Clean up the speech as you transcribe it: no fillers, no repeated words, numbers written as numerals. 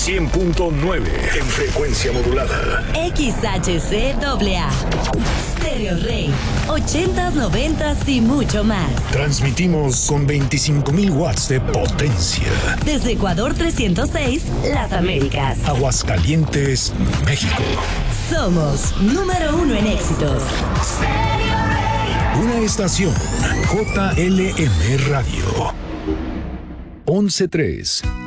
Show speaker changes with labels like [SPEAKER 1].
[SPEAKER 1] 100.9 en frecuencia modulada.
[SPEAKER 2] XHCAA. Stereo Rey. 80s, 90s y mucho más.
[SPEAKER 1] Transmitimos con 25,000 watts de potencia.
[SPEAKER 2] Desde Ecuador 306, Las Américas.
[SPEAKER 1] Aguascalientes, México.
[SPEAKER 2] Somos número 1 en éxitos.
[SPEAKER 1] Una estación JLM Radio. 11.3